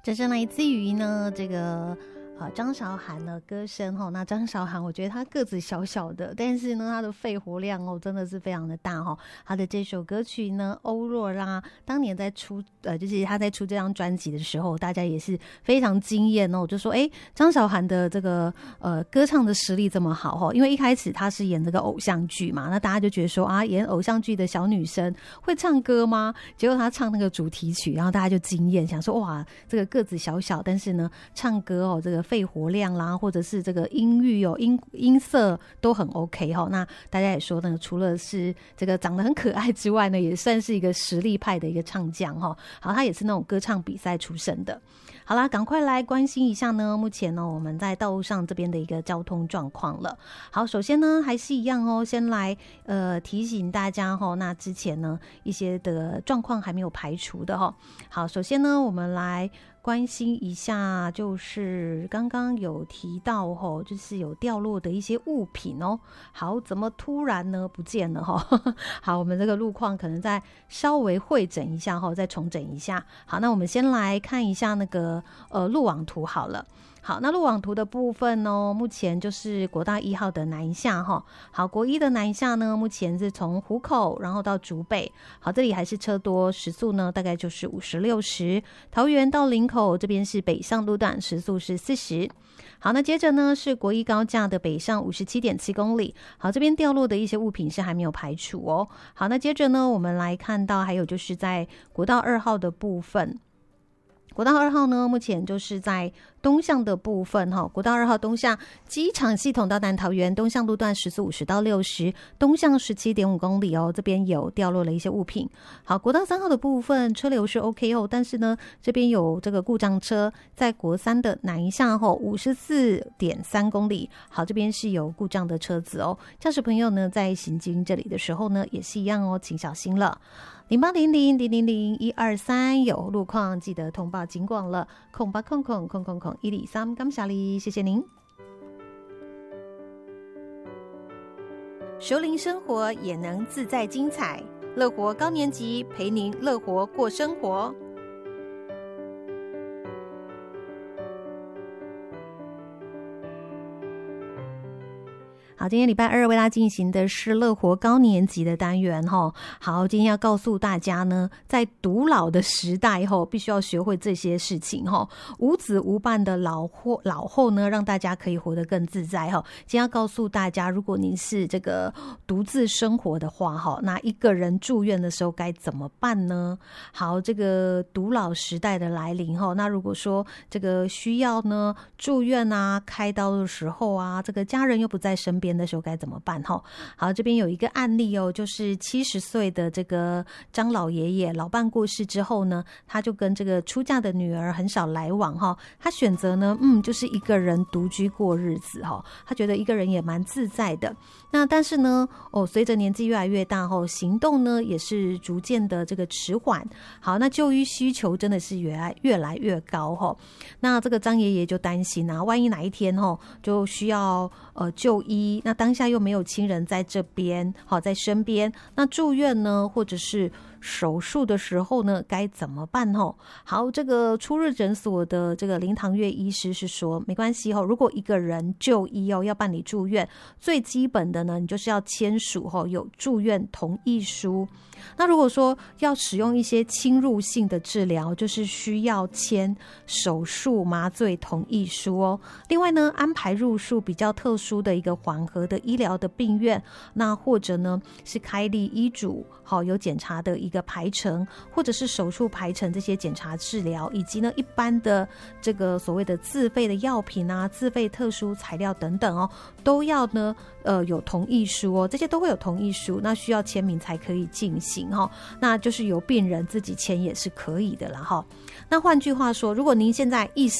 这是来自于呢这个张韶涵的歌声齁。那张韶涵我觉得她个子小小的，但是呢她的肺活量真的是非常的大齁。她的这首歌曲呢欧若拉当年在出就是她在出这张专辑的时候，大家也是非常惊艳哦，就说张韶涵的这个歌唱的实力这么好齁。因为一开始她是演这个偶像剧嘛，那大家就觉得说演偶像剧的小女生会唱歌吗？结果她唱那个主题曲，然后大家就惊艳，想说哇，这个个子小小，但是呢唱歌这个肺活量啦，或者是这个音域音色都很 OK 那大家也说呢，除了是这个长得很可爱之外呢，也算是一个实力派的一个唱将好，他也是那种歌唱比赛出身的。好啦，赶快来关心一下呢目前呢我们在道路上这边的一个交通状况了。好，首先呢还是一样先来提醒大家那之前呢一些的状况还没有排除的好，首先呢我们来关心一下，就是刚刚有提到就是有掉落的一些物品好，怎么突然呢不见了好，我们这个路况可能再稍微汇整一下再重整一下。好，那我们先来看一下那个路网图好了。好，那路网图的部分目前就是国道1号的南下好，国一的南下呢，目前是从湖口然后到竹北，好，这里还是车多，时速呢大概就是50-60。桃园到林口这边是北上路段，时速是40。好，那接着呢是国一高架的北上57.7公里，好，这边掉落的一些物品是还没有排除好，那接着呢我们来看到还有就是在国道2号的部分。国道2号呢，目前就是在东向的部分国道2号东向机场系统到南桃园东向路段时速50-60，东向17.5公里这边有掉落了一些物品。好，国道3号的部分车流是 OK 但是呢这边有这个故障车，在国3的南下54.3公里，好，这边是有故障的车子驾驶朋友呢在行经这里的时候呢也是一样请小心了。0800-000-123有路况记得通报警广了，0800-123，感谢你，谢谢您。熟龄生活也能自在精彩，乐活高年级陪您乐活过生活。好，今天礼拜2为大家进行的是乐活高年级的单元好，今天要告诉大家呢，在独老的时代必须要学会这些事情无子无伴的老后呢，让大家可以活得更自在今天要告诉大家，如果您是这个独自生活的话那一个人住院的时候该怎么办呢？好，这个独老时代的来临那如果说这个需要呢住院开刀的时候这个家人又不在身边的时候该怎么办好，这边有一个案例就是70岁的这个张老爷爷，老伴过世之后呢，他就跟这个出嫁的女儿很少来往他选择呢就是一个人独居过日子他觉得一个人也蛮自在的。那但是呢随着年纪越来越大行动呢也是逐渐的这个迟缓。好，那就医需求真的是越来越高那这个张爷爷就担心万一哪一天就需要就医，那当下又没有亲人在这边在身边，那住院呢或者是手术的时候呢该怎么办好，这个初日诊所的这个林唐月医师是说，没关系如果一个人就医要办理住院，最基本的呢你就是要签署有住院同意书。那如果说要使用一些侵入性的治疗，就是需要签手术麻醉同意书另外呢，安排入住比较特殊的一个缓和的医疗的病院，那或者呢是开立医嘱有检查的一个排程，或者是手术排程，这些检查治疗，以及呢一般的这个所谓的自费的药品自费特殊材料等等都要呢有同意书这些都会有同意书，那需要签名才可以进行那就是由病人自己签也是可以的啦那换句话说，如果您现在一时